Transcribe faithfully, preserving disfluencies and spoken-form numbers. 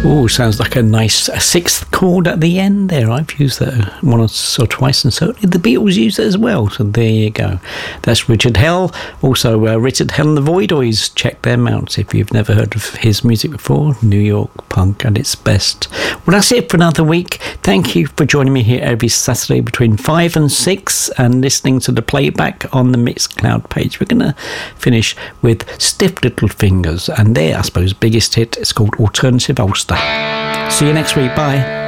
Oh, sounds like a nice a sixth chord at the end there. I've used that once or twice, and certainly the Beatles used it as well. So there you go. That's Richard Hell. Also, uh, Richard Hell and the Voidoids. Check them out if you've never heard of his music before. New York punk at its best. Well, that's it for another week. Thank you for joining me here every Saturday between five and six and listening to the playback on the Mixcloud page. We're going to finish with Stiff Little Fingers, and their, I suppose, biggest hit is called Alternative Ulster. See you next week. Bye.